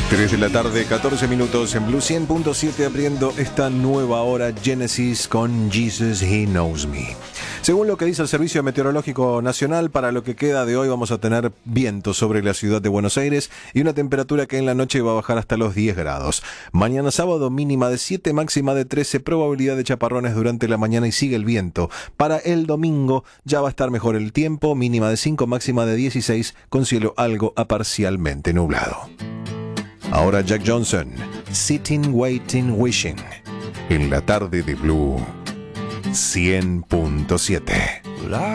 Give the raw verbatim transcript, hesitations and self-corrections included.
tres de la tarde, catorce minutos en Blue cien punto siete, abriendo esta nueva hora Genesis con Jesus He Knows Me. Según lo que dice el Servicio Meteorológico Nacional, para lo que queda de hoy vamos a tener viento sobre la ciudad de Buenos Aires y una temperatura que en la noche va a bajar hasta los diez grados. Mañana sábado mínima de siete, máxima de trece, probabilidad de chaparrones durante la mañana y sigue el viento. Para el domingo ya va a estar mejor el tiempo, mínima de cinco, máxima de dieciséis, con cielo algo a parcialmente nublado. Ahora Jack Johnson, Sitting, Waiting, Wishing, en la tarde de Blue cien punto siete.